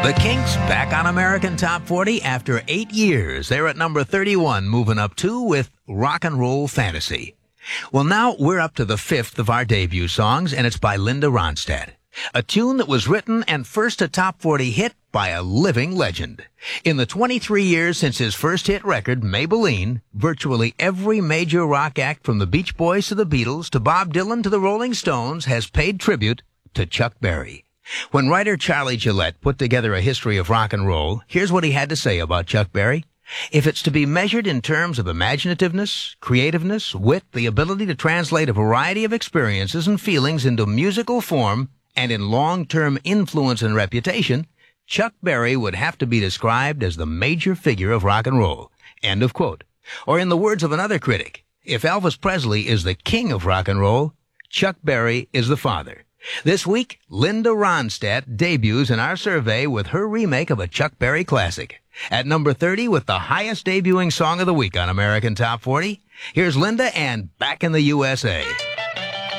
The Kinks back on American Top 40 after 8 years. They're at number 31, moving up 2 with Rock and Roll Fantasy. Well, now we're up to the 5th of our debut songs, and it's by Linda Ronstadt. A tune that was written and first a top 40 hit by a living legend. In the 23 years since his first hit record, Maybelline, virtually every major rock act from the Beach Boys to the Beatles to Bob Dylan to the Rolling Stones has paid tribute to Chuck Berry. When writer Charlie Gillette put together a history of rock and roll, here's what he had to say about Chuck Berry. If it's to be measured in terms of imaginativeness, creativeness, wit, the ability to translate a variety of experiences and feelings into musical form, and in long-term influence and reputation, Chuck Berry would have to be described as the major figure of rock and roll. End of quote. Or in the words of another critic, if Elvis Presley is the king of rock and roll, Chuck Berry is the father. This week, Linda Ronstadt debuts in our survey with her remake of a Chuck Berry classic. At number 30 with the highest debuting song of the week on American Top 40, here's Linda and Back in the USA.